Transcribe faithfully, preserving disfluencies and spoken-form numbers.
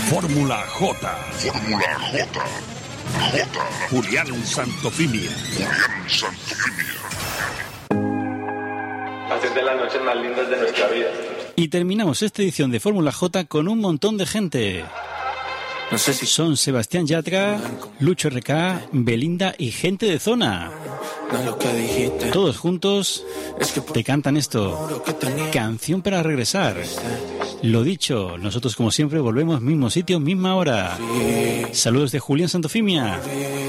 Fórmula J. Fórmula J. J. Julián Santofimia. Julián Santofimia. Haces de las noches más lindas de nuestra vida. Y terminamos esta edición de Fórmula J con un montón de gente. No sé si Son Sebastián Yatra, Lucho R K, Belinda y gente de zona. no es lo que dijiste. Todos juntos Es que te cantan esto. que tenía. Canción para regresar. Lo dicho, nosotros como siempre volvemos mismo sitio, misma hora. Saludos de Julián Santofimia.